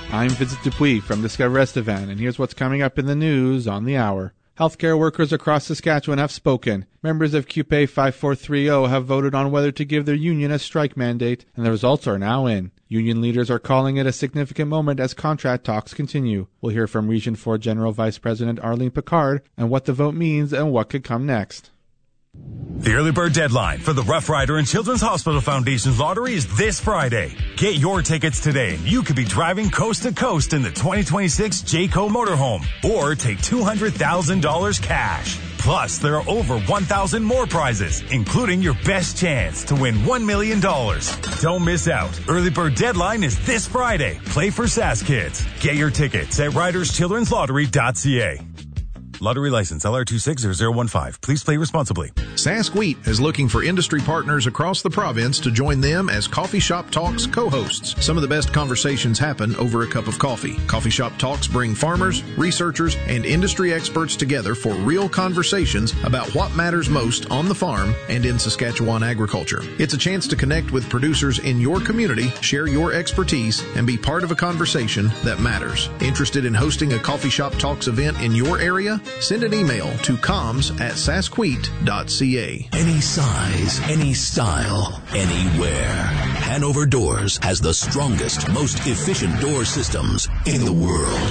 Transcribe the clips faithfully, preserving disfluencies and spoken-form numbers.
I'm Vincent Dupuis from Discover Estevan, and here's what's coming up in the news on the hour. Healthcare workers across Saskatchewan have spoken. Members of C U P E five four three zero have voted on whether to give their union a strike mandate, and the results are now in. Union leaders are calling it a significant moment as contract talks continue. We'll hear from Region four General Vice President Arlene Picard and what the vote means and what could come next. The early bird deadline for the Rough Rider and Children's Hospital Foundation's lottery is this Friday. Get your tickets today and you could be driving coast to coast in the twenty twenty-six Jayco motorhome or take two hundred thousand dollars cash. Plus, there are over one thousand more prizes, including your best chance to win one million dollars. Don't miss out. Early bird deadline is this Friday. Play for Sask Kids. Get your tickets at riders children's lottery dot c a. Lottery license L R two six zero zero one five. Please play responsibly. Sask Wheat is looking for industry partners across the province to join them as Coffee Shop Talks co-hosts. Some of the best conversations happen over a cup of coffee. Coffee Shop Talks bring farmers, researchers, and industry experts together for real conversations about what matters most on the farm and in Saskatchewan agriculture. It's a chance to connect with producers in your community, share your expertise, and be part of a conversation that matters. Interested in hosting a Coffee Shop Talks event in your area? Send an email to comms at saskwheat dot c a. Any size, any style, anywhere. Hanover Doors has the strongest, most efficient door systems in the world.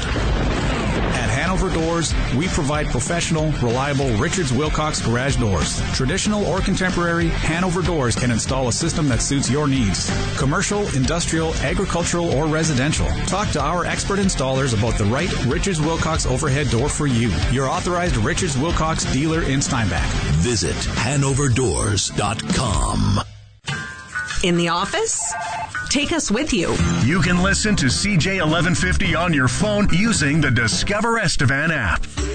At Hanover Doors, we provide professional, reliable Richards Wilcox garage doors. Traditional or contemporary, Hanover Doors can install a system that suits your needs. Commercial, industrial, agricultural, or residential. Talk to our expert installers about the right Richards Wilcox overhead door for you. Your authorized Richards Wilcox dealer in Steinbach. Visit hanover doors dot com. In the office? Take us with you. You can listen to C J eleven fifty on your phone using the Discover Estevan app.